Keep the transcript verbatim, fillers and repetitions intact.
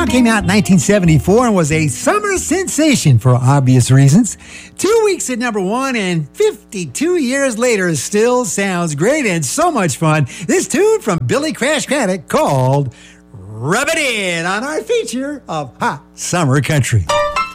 song came out in nineteen seventy-four and was a summer sensation for obvious reasons. Two weeks at number one and fifty-two years later still sounds great and so much fun. This tune from Billy Crash Craddock called Rub It In on our feature of Hot Summer Country.